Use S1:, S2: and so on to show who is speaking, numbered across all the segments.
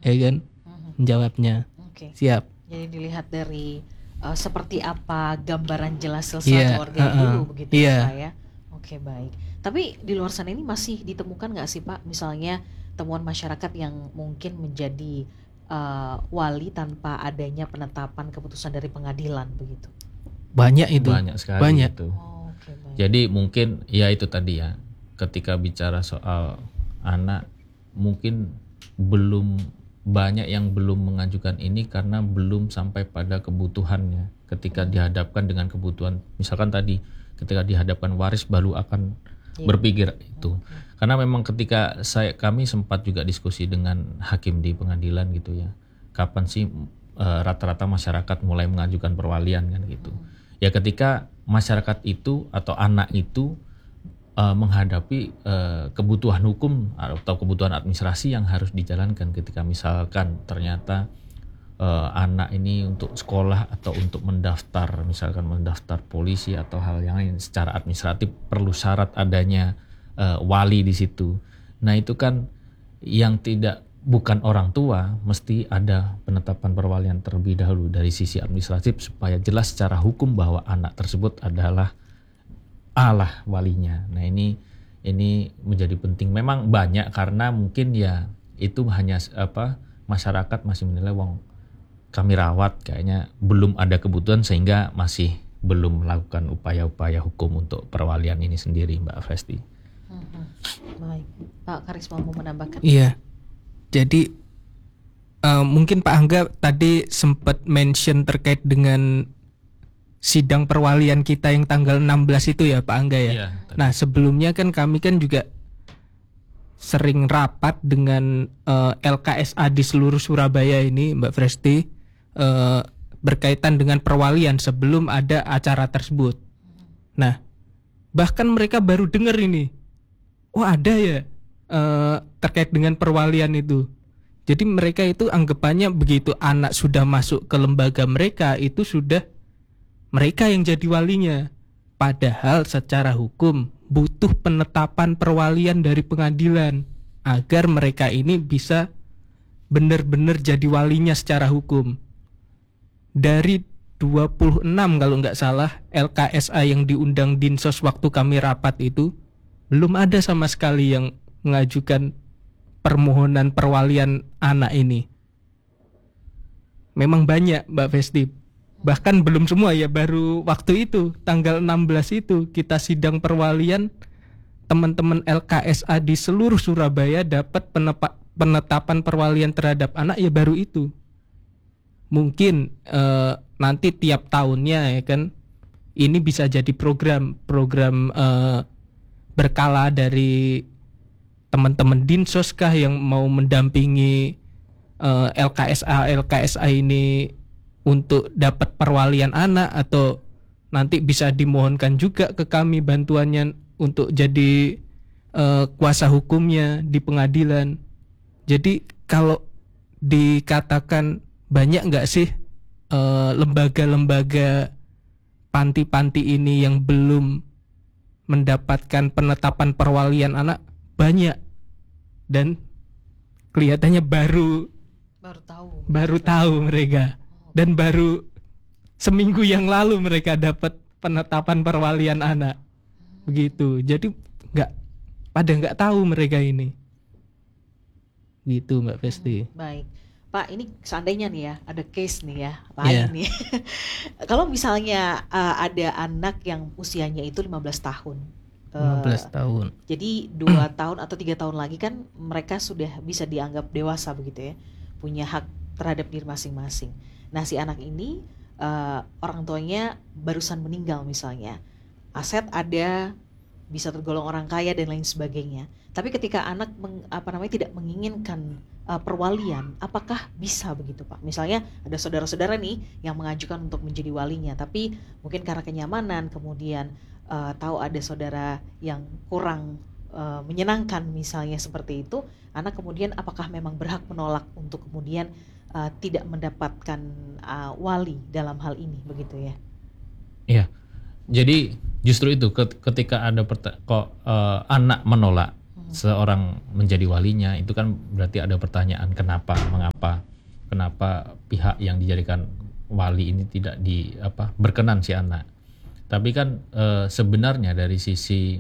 S1: ya kan, menjawabnya.
S2: Oke.
S1: Siap.
S2: Jadi dilihat dari seperti apa gambaran jelas
S1: Iya,
S2: silsilah keluarga dulu begitu
S1: iya.
S2: ya Pak ya. Oke, baik. Tapi di luar sana ini masih ditemukan nggak sih Pak, misalnya temuan masyarakat yang mungkin menjadi wali tanpa adanya penetapan keputusan dari pengadilan begitu?
S1: Banyak itu.
S3: Banyak sekali
S1: Banyak.
S3: itu.
S2: Oh, oke, baik.
S3: Jadi mungkin ya itu tadi ya, ketika bicara soal anak mungkin belum banyak yang belum mengajukan ini karena belum sampai pada kebutuhannya. Ketika dihadapkan dengan kebutuhan, misalkan tadi ketika dihadapkan waris baru akan berpikir itu. Karena memang ketika kami sempat juga diskusi dengan hakim di pengadilan gitu ya, kapan sih rata-rata masyarakat mulai mengajukan perwalian kan gitu. Ya ketika masyarakat itu atau anak itu menghadapi kebutuhan hukum atau kebutuhan administrasi yang harus dijalankan, ketika misalkan ternyata anak ini untuk sekolah atau untuk mendaftar, misalkan mendaftar polisi atau hal yang lain secara administratif perlu syarat adanya wali di situ. Nah itu kan yang bukan orang tua, mesti ada penetapan perwalian terlebih dahulu dari sisi administratif supaya jelas secara hukum bahwa anak tersebut adalah Allah walinya. Nah ini menjadi penting. Memang banyak karena mungkin ya itu hanya masyarakat masih menilai wong kami rawat kayaknya belum ada kebutuhan sehingga masih belum melakukan upaya-upaya hukum untuk perwalian ini sendiri, Mbak Festi.
S2: Baik, Pak Karisma mau menambahkan?
S1: Iya. Jadi mungkin Pak Angga tadi sempat mention terkait dengan sidang perwalian kita yang tanggal 16 itu ya Pak Angga ya.
S3: Iya,
S1: Nah sebelumnya kan kami kan juga sering rapat dengan LKSA di seluruh Surabaya ini Mbak Fresti, berkaitan dengan perwalian sebelum ada acara tersebut. Nah bahkan mereka baru dengar ini, oh ada ya terkait dengan perwalian itu. Jadi mereka itu anggapannya begitu anak sudah masuk ke lembaga mereka itu sudah mereka yang jadi walinya. Padahal secara hukum butuh penetapan perwalian dari pengadilan agar mereka ini bisa benar-benar jadi walinya secara hukum. Dari 26 kalau nggak salah LKSA yang diundang Dinsos waktu kami rapat itu belum ada sama sekali yang mengajukan permohonan perwalian anak ini. Memang banyak Mbak Festi. Bahkan belum semua ya, baru waktu itu tanggal 16 itu kita sidang perwalian, teman-teman LKSA di seluruh Surabaya dapat penetapan perwalian terhadap anak ya baru itu. Mungkin nanti tiap tahunnya ya kan ini bisa jadi program berkala dari teman-teman Dinsos kah yang mau mendampingi LKSA ini untuk dapat perwalian anak, atau nanti bisa dimohonkan juga ke kami bantuannya untuk jadi kuasa hukumnya di pengadilan. Jadi kalau dikatakan banyak nggak sih lembaga-lembaga panti-panti ini yang belum mendapatkan penetapan perwalian anak, banyak, dan kelihatannya baru tahu mereka. Dan baru seminggu yang lalu mereka dapat penetapan perwalian anak, begitu. Jadi nggak tahu mereka ini, gitu Mbak Festi.
S2: Baik, Pak, ini seandainya nih ya ada case nih ya lain nih. Kalau misalnya ada anak yang usianya itu 15 tahun.
S1: 15 tahun.
S2: Jadi 2 tahun atau 3 tahun lagi kan mereka sudah bisa dianggap dewasa begitu ya, punya hak terhadap diri masing-masing. Nah si anak ini orang tuanya barusan meninggal misalnya, aset ada, bisa tergolong orang kaya dan lain sebagainya. Tapi ketika anak tidak menginginkan perwalian, apakah bisa begitu Pak? Misalnya ada saudara-saudara nih yang mengajukan untuk menjadi walinya, tapi mungkin karena kenyamanan kemudian tahu ada saudara yang kurang menyenangkan misalnya seperti itu, anak kemudian apakah memang berhak menolak untuk kemudian tidak mendapatkan wali dalam hal ini begitu ya?
S3: Iya. Jadi justru itu ketika ada anak menolak, seorang menjadi walinya, itu kan berarti ada pertanyaan kenapa pihak yang dijadikan wali ini tidak berkenan si anak. Tapi kan sebenarnya dari sisi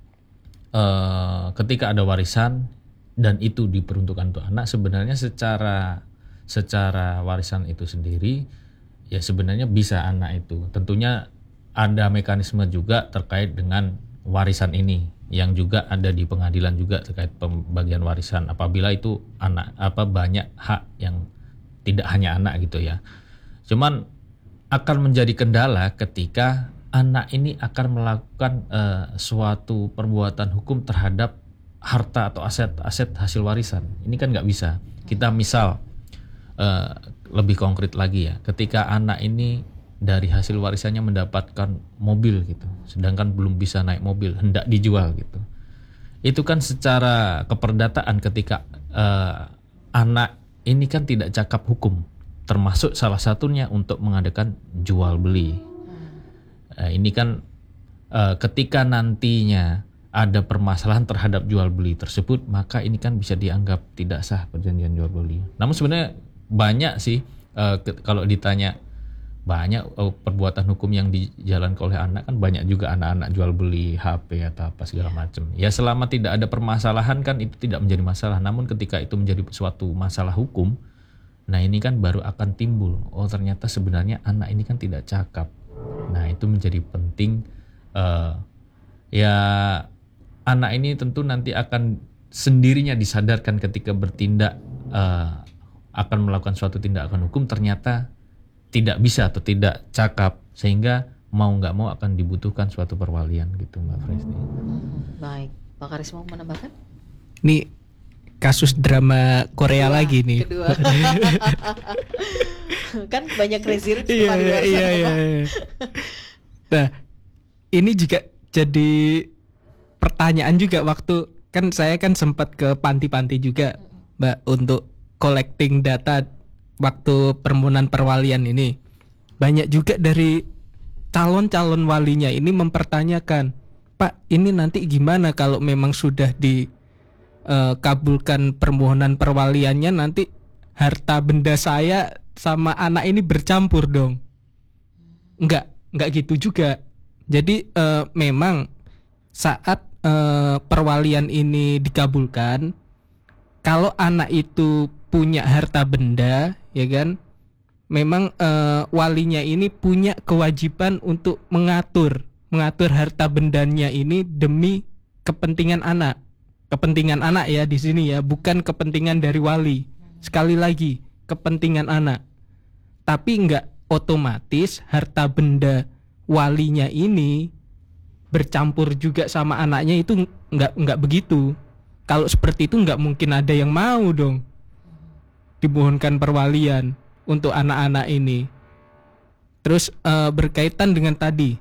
S3: ketika ada warisan dan itu diperuntukkan untuk anak, sebenarnya secara warisan itu sendiri ya sebenarnya bisa anak itu. Tentunya ada mekanisme juga terkait dengan warisan ini yang juga ada di pengadilan juga terkait pembagian warisan apabila itu anak banyak hak yang tidak hanya anak gitu ya. Cuman akan menjadi kendala ketika anak ini akan melakukan suatu perbuatan hukum terhadap harta atau aset hasil warisan. Ini kan nggak bisa. Kita misal lebih konkret lagi ya, ketika anak ini dari hasil warisannya mendapatkan mobil gitu, sedangkan belum bisa naik mobil, hendak dijual gitu. Itu kan secara keperdataan ketika anak ini kan tidak cakap hukum, termasuk salah satunya untuk mengadakan jual beli. Ini kan ketika nantinya ada permasalahan terhadap jual beli tersebut, maka ini kan bisa dianggap tidak sah perjanjian jual beli. Namun sebenarnya banyak sih kalau ditanya banyak perbuatan hukum yang dijalankan oleh anak, kan banyak juga anak-anak jual beli HP atau apa segala macam. Ya selama tidak ada permasalahan kan itu tidak menjadi masalah. Namun ketika itu menjadi suatu masalah hukum, nah ini kan baru akan timbul. Oh ternyata sebenarnya anak ini kan tidak cakap. Nah itu menjadi penting. Ya anak ini tentu nanti akan sendirinya disadarkan ketika bertindak akan melakukan suatu tindakan hukum ternyata tidak bisa atau tidak cakap, sehingga mau nggak mau akan dibutuhkan suatu perwalian gitu Mbak Fresti.
S2: Baik, Pak Karis mau menambahkan?
S1: Nih kasus drama Korea lagi nih.
S2: Kedua. Kan banyak crazy rich
S1: Iya. Nah, ini juga jadi pertanyaan juga waktu kan saya kan sempat ke panti-panti juga, Mbak, untuk collecting data waktu permohonan perwalian ini. Banyak juga dari calon-calon walinya ini mempertanyakan, Pak, ini nanti gimana kalau memang sudah dikabulkan permohonan perwaliannya, nanti harta benda saya sama anak ini bercampur dong. Enggak gitu juga. Jadi memang saat perwalian ini dikabulkan, kalau anak itu punya harta benda, ya kan, memang walinya ini punya kewajiban untuk mengatur harta bendanya ini demi kepentingan anak ya di sini ya, bukan kepentingan dari wali. Sekali lagi, kepentingan anak. Tapi enggak otomatis harta benda walinya ini bercampur juga sama anaknya, itu enggak begitu. Kalau seperti itu enggak mungkin ada yang mau dong dimohonkan perwalian untuk anak-anak ini. Terus berkaitan dengan tadi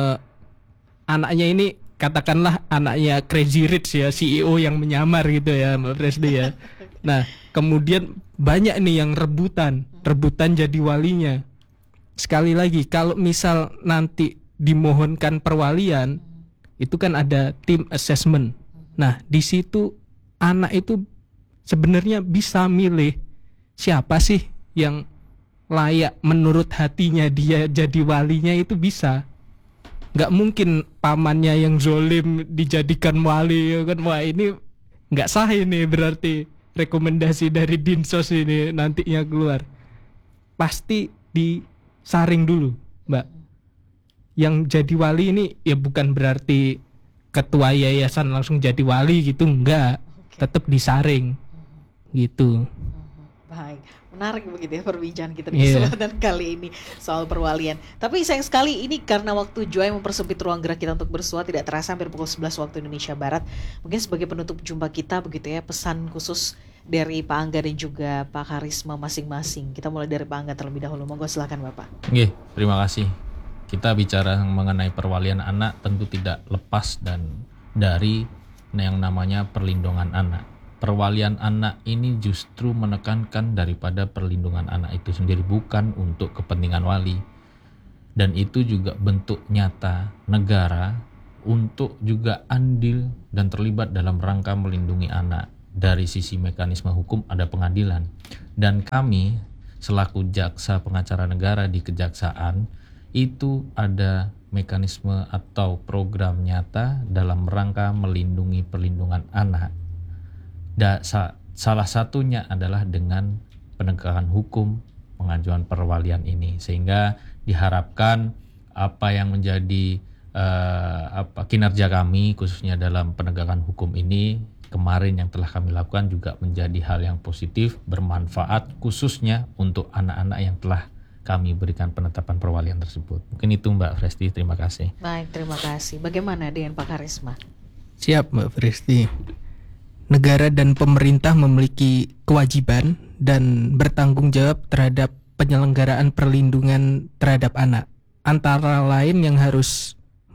S1: anaknya ini, katakanlah anaknya crazy rich ya, CEO yang menyamar gitu ya Mbak Presdi ya. Nah kemudian banyak nih yang rebutan jadi walinya. Sekali lagi, kalau misal nanti dimohonkan perwalian, itu kan ada tim assessment. Nah di situ anak itu sebenarnya bisa milih siapa sih yang layak menurut hatinya dia jadi walinya, itu bisa. Nggak mungkin pamannya yang zolim dijadikan wali ya kan. Wah ini nggak sah, ini berarti rekomendasi dari Dinsos ini nantinya keluar. Pasti disaring dulu Mbak. Yang jadi wali ini ya bukan berarti ketua yayasan langsung jadi wali gitu, enggak. Tetap disaring gitu.
S2: Baik, menarik begitu ya perbincangan kita di kesempatan kali ini soal perwalian. Tapi sayang sekali ini karena waktu Joy mempersempit ruang gerak kita untuk bersua, tidak terasa hampir pukul 11 waktu Indonesia Barat. Mungkin sebagai penutup jumpa kita begitu ya, pesan khusus dari Pak Angga dan juga Pak Karisma masing-masing. Kita mulai dari Pak Angga terlebih dahulu. Monggo silakan Bapak.
S3: Nggih, terima kasih. Kita bicara mengenai perwalian anak tentu tidak lepas dari yang namanya perlindungan anak. Perwalian anak ini justru menekankan daripada perlindungan anak itu sendiri, bukan untuk kepentingan wali. Dan itu juga bentuk nyata negara untuk juga andil dan terlibat dalam rangka melindungi anak. Dari sisi mekanisme hukum ada pengadilan, dan kami selaku jaksa pengacara negara di kejaksaan itu ada mekanisme atau program nyata dalam rangka melindungi perlindungan anak. Salah satunya adalah dengan penegakan hukum pengajuan perwalian ini, sehingga diharapkan apa yang menjadi kinerja kami khususnya dalam penegakan hukum ini kemarin yang telah kami lakukan juga menjadi hal yang positif, bermanfaat khususnya untuk anak-anak yang telah kami berikan penetapan perwalian tersebut. Mungkin itu Mbak Fresti, terima kasih.
S2: Baik, terima kasih. Bagaimana dengan Pak Karisma?
S1: Siap Mbak Fresti. Negara dan pemerintah memiliki kewajiban dan bertanggung jawab terhadap penyelenggaraan perlindungan terhadap anak. Antara lain yang harus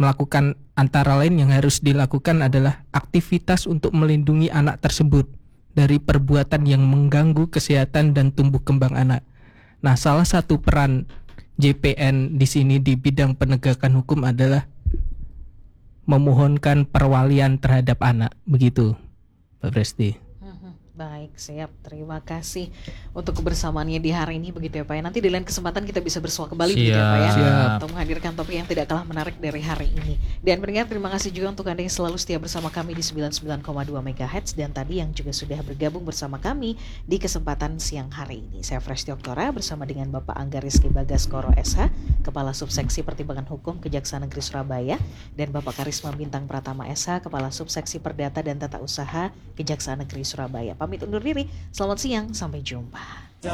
S1: dilakukan adalah aktivitas untuk melindungi anak tersebut dari perbuatan yang mengganggu kesehatan dan tumbuh kembang anak. Nah, salah satu peran JPN di sini di bidang penegakan hukum adalah memohonkan perwalian terhadap anak, begitu, Pak Presti.
S2: Baik, siap. Terima kasih untuk kebersamaannya di hari ini begitu ya Pak. Nanti di lain kesempatan kita bisa bersua kembali begitu ya Pak ya.
S1: Siap.
S2: Untuk menghadirkan topik yang tidak kalah menarik dari hari ini. Dan pendengar, terima kasih juga untuk Anda yang selalu setia bersama kami di 99,2 MHz dan tadi yang juga sudah bergabung bersama kami di kesempatan siang hari ini. Saya Fresti Oktora bersama dengan Bapak Angga Rizky Bagaskoro SH, Kepala Subseksi Pertimbangan Hukum Kejaksaan Negeri Surabaya, dan Bapak Karisma Bintang Pratama SH, Kepala Subseksi Perdata dan Tata Usaha Kejaksaan Negeri Surabaya. Pamit undur diri, selamat siang, sampai jumpa.